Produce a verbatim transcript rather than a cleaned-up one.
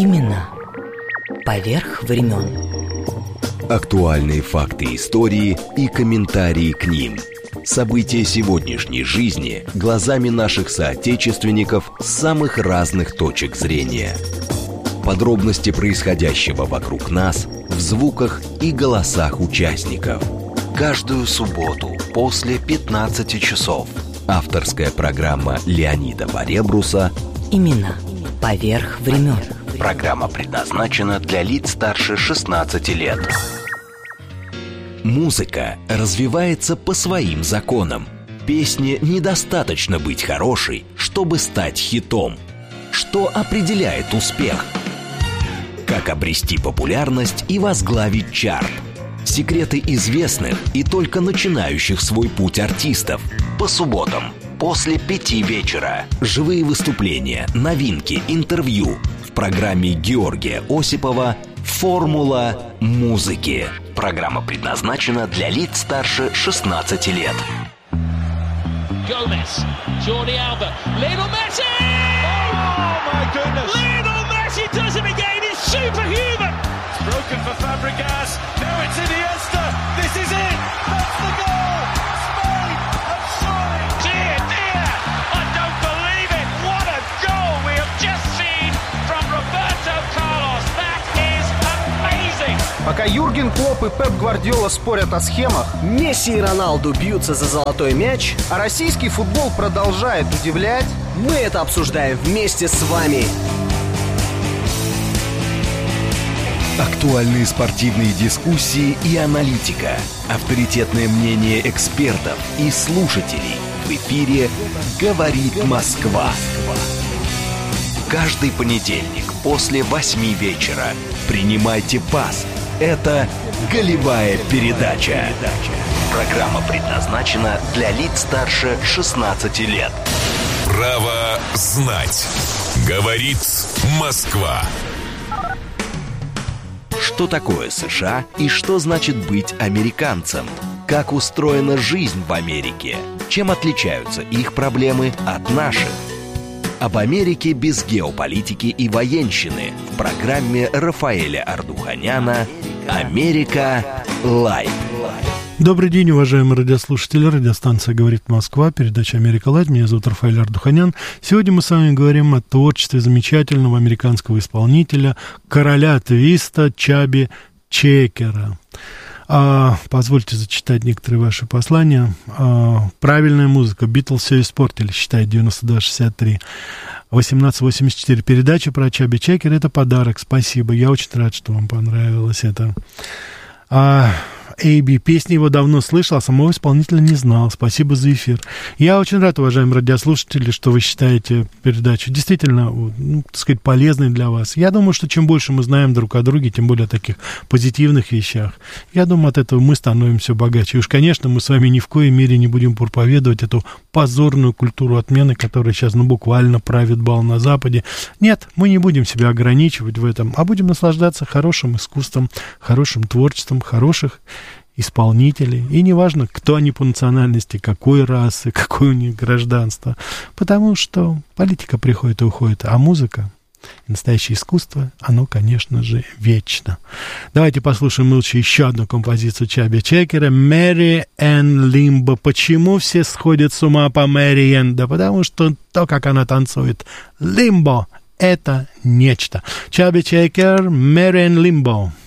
Имена поверх времен. Актуальные факты истории и комментарии к ним. События сегодняшней жизни глазами наших соотечественников с самых разных точек зрения. Подробности происходящего вокруг нас в звуках и голосах участников. Каждую субботу после пятнадцати часов. Авторская программа Леонида Баребруса Имена поверх времен. Программа предназначена для лиц старше шестнадцати лет. Музыка развивается по своим законам. Песне недостаточно быть хорошей, чтобы стать хитом. Что определяет успех? Как обрести популярность и возглавить чарт? Секреты известных и только начинающих свой путь артистов. По субботам после пяти вечера. Живые выступления, новинки, интервью. В программе Георгия Осипова «Формула музыки». Программа предназначена для лиц старше шестнадцати лет. Gomez, Jordi Alba, Lionel Messi! Oh my goodness! Lionel Messi does it again. It's superhuman. It's broken for Fabregas. Now it's Iniesta. This is it. That's the goal. Spain have scored. Dear, dear, I don't believe it. What a goal we have just seen from Roberto Carlos. That is amazing. Пока Юрген Клопп и Пеп Гвардиола спорят о схемах, Месси и Роналду бьются за золотой мяч, а российский футбол продолжает удивлять, мы это обсуждаем вместе с вами. Актуальные спортивные дискуссии и аналитика. Авторитетное мнение экспертов и слушателей. В эфире «Говорит Москва». Каждый понедельник после восьми вечера принимайте пас. Это «Голевая передача». Программа предназначена для лиц старше шестнадцати лет. Право знать. Говорит Москва. Что такое США и что значит быть американцем? Как устроена жизнь в Америке? Чем отличаются их проблемы от наших? Об Америке без геополитики и военщины в программе Рафаэля Ардуханяна «Америка Лайв». Добрый день, уважаемые радиослушатели. Радиостанция «Говорит Москва», передача «Америка Лайв». Меня зовут Рафаэль Ардуханян. Сегодня мы с вами говорим о творчестве замечательного американского исполнителя, короля твиста Чаби Чекера. А, позвольте зачитать некоторые ваши послания. А, правильная музыка. Битлз все испортили, считает девяносто два шестьдесят три. восемнадцать восемьдесят четыре. Передача про Чаби Чекера — это подарок. Спасибо. Я очень рад, что вам понравилось это. А, эй би, песни его давно слышал, а самого исполнителя не знал. Спасибо за эфир. Я очень рад, уважаемые радиослушатели, что вы считаете передачу действительно, ну, так сказать, полезной для вас. Я думаю, что чем больше мы знаем друг о друге, тем более о таких позитивных вещах, я думаю, от этого мы становимся богаче. И уж, конечно, мы с вами ни в коей мере не будем проповедовать эту позорную культуру отмены, которая сейчас, ну, буквально правит бал на Западе. Нет, мы не будем себя ограничивать в этом, а будем наслаждаться хорошим искусством, хорошим творчеством, хороших исполнителей. И неважно, кто они по национальности, какой расы, какое у них гражданство. Потому что политика приходит и уходит, а музыка и настоящее искусство, оно, конечно же, вечно. Давайте послушаем лучше еще одну композицию Чаби Чекера «Мэри Энн Лимбо». Почему все сходят с ума по Мэри Энн? Да потому что то, как она танцует лимбо, это нечто. Чаби Чекер «Мэри Энн Лимбо».